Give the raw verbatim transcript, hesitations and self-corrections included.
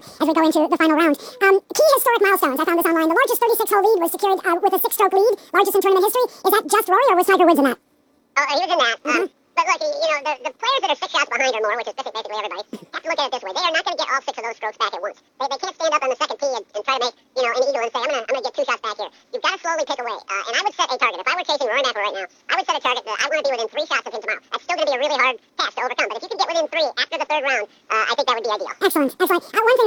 as we go into the final round. Um, key historic milestones. I found this online. The largest thirty-six hole lead was secured uh, with a six-stroke lead, largest in tournament history. Is that just Rory, or was Tiger Woods in that? Oh, he was in that. Mm-hmm. Um, but look, you know, the, the players that are six shots behind or more, which is basically everybody, have to look at it this way. They are not going to get all six of those strokes back at once. They, they can't stand up on the second tee and, and try to make, you know, an eagle and say, I'm going to I'm gonna get two shots back here. You've got to slowly pick away. Uh, and I would set a target. If I were chasing Rory McIlroy right now, I would set a target that I want to be within three shots of him tomorrow. That's still going to be a really hard task to overcome. But if you can get within three after the third round, uh, I think that would be ideal. Excellent, excellent. Uh, one thing